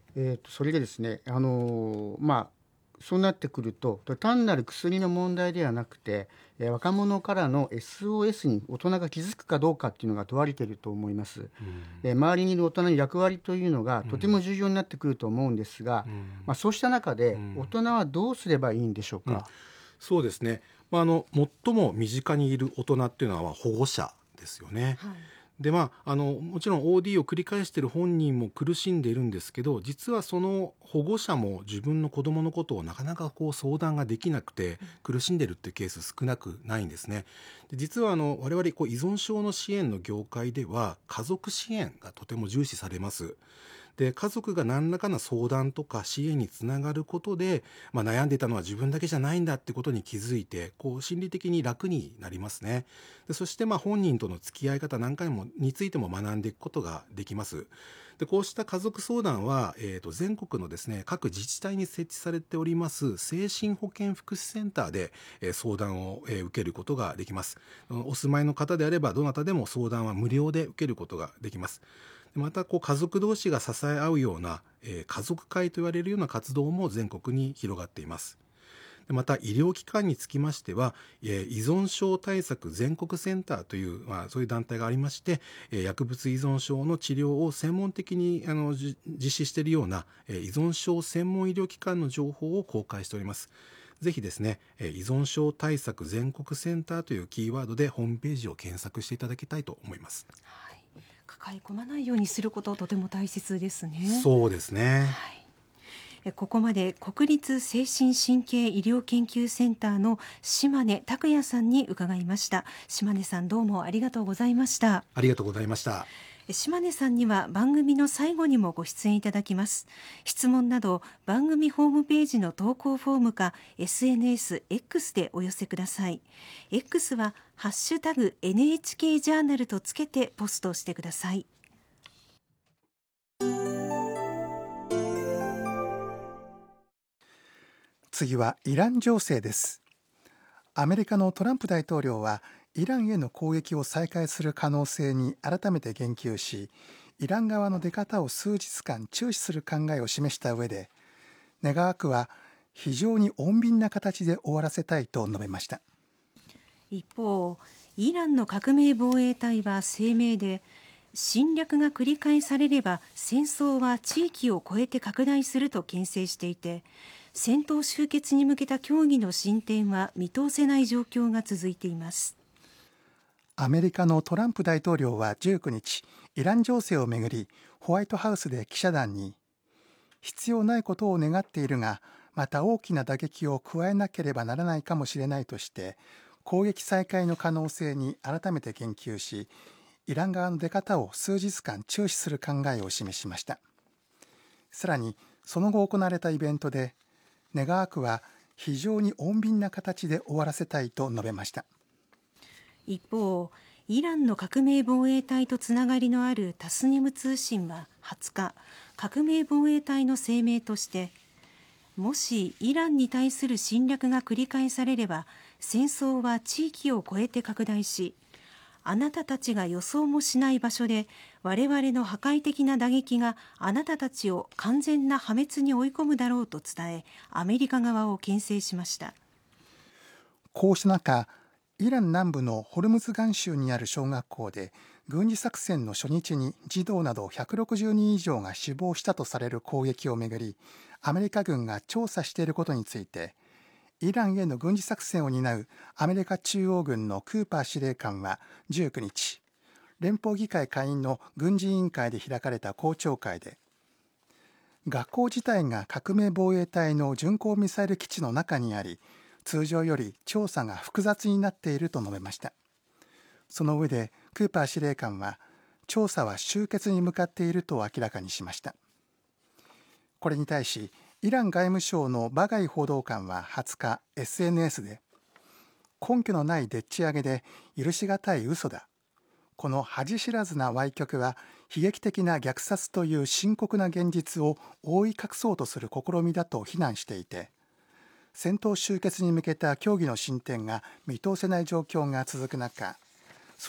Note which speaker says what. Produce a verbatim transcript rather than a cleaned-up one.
Speaker 1: えーと、それでですね、あのーまあ、そうなってくると、単なる薬の問題ではなくて、えー若者からの エスオーエス に大人が気づくかどうかっていうのが問われていると思います。
Speaker 2: うん、
Speaker 1: えー周りにいる大人の役割というのがとても
Speaker 2: うん、
Speaker 1: 重要になってくると思うんですが、
Speaker 2: うん、
Speaker 1: まあ、そうした中で大
Speaker 2: うん、
Speaker 1: 人はどうすればいいんでしょう
Speaker 2: うん、
Speaker 1: か。
Speaker 2: そうですね。まあ、あの最も身近にいる大人っていうのはまあ保護者ですよね。
Speaker 3: はい。
Speaker 2: でまあ、あのもちろん オーディー を繰り返している本人も苦しんでいるんですけど、実はその保護者も自分の子どものことをなかなかこう相談ができなくて苦しんでいるっていうケース少なくないんですね。で実はあの我々こう依存症の支援の業界では家族支援がとても重視されます。で家族が何らかの相談とか支援につながることで、まあ、悩んでいたのは自分だけじゃないんだってことに気づいてこう心理的に楽になりますね。でそしてまあ本人との付き合い方なんかにもについても学んでいくことができます。でこうした家族相談は、えー、と全国のですね各自治体に設置されております精神保健福祉センターで、えー相談を、えー受けることができます。お住まいの方であればどなたでも相談は無料で受けることができます。またこう家族同士が支え合うような、えー家族会と言われるような活動も全国に広がっています。また医療機関につきましては、えー依存症対策全国センターという、まあ、そういう団体がありまして、えー薬物依存症の治療を専門的にあのじ実施しているような、えー依存症専門医療機関の情報を公開しております。ぜひですね、えー依存症対策全国センターというキーワードでホームページを検索していただきたいと思います。
Speaker 3: はい。抱え込まないようにすることとても大切ですね。
Speaker 2: そうですね。
Speaker 3: はい。えここまで国立精神神経医療研究センターの島根拓也さんに伺いました。島根さん、どうもありがとうございました。
Speaker 2: ありがとうございました。
Speaker 3: え島根さんには番組の最後にもご出演いただきます。質問など番組ホームページの投稿フォームか エスエヌエス X でお寄せください。 X はハッシュタグ エヌエイチケー ジャーナルとつけてポストしてください。
Speaker 4: 次はイラン情勢です。アメリカのトランプ大統領はイランへの攻撃を再開する可能性に改めて言及し、イラン側の出方を数日間注視する考えを示した上で、願わくは非常に穏便な形で終わらせたいと述べました。
Speaker 3: 一方、イランの革命防衛隊は声明で、侵略が繰り返されれば戦争は地域を越えて拡大すると牽制していて、戦闘終結に向けた協議の進展は見通せない状況が続いています。
Speaker 4: アメリカのトランプ大統領はじゅうくにち、イラン情勢をめぐりホワイトハウスで記者団に、必要ないことを願っているが、また大きな打撃を加えなければならないかもしれないとして、攻撃再開の可能性に改めて言及し、イラン側の出方を数日間注視する考えを示しました。さらにその後行われたイベントで、願わくは非常に穏便な形で終わらせたいと述べました。
Speaker 3: 一方、イランの革命防衛隊とつながりのあるタスニム通信ははつか、革命防衛隊の声明として、もしイランに対する侵略が繰り返されれば戦争は地域を越えて拡大し、あなたたちが予想もしない場所で我々の破壊的な打撃があなたたちを完全な破滅に追い込むだろうと伝え、アメリカ側を牽制しました。
Speaker 4: こうした中、イラン南部のホルムズガン州にある小学校で軍事作戦の初日に児童などひゃくろくじゅうにん以上が死亡したとされる攻撃をめぐり、アメリカ軍が調査していることについて、イランへの軍事作戦を担うアメリカ中央軍のクーパー司令官はじゅうくにち、連邦議会下院の軍事委員会で開かれた公聴会で、学校自体が革命防衛隊の巡航ミサイル基地の中にあり、通常より調査が複雑になっていると述べました。その上でクーパー司令官は、調査は終結に向かっていると明らかにしました。これに対しイラン外務省のバガイ報道官ははつか エスエヌエス で、根拠のないでっち上げで許しがたい嘘だ。この恥知らずな歪曲は悲劇的な虐殺という深刻な現実を覆い隠そうとする試みだと非難していて、戦闘終結に向けた協議の進展が見通せない状況が続く中、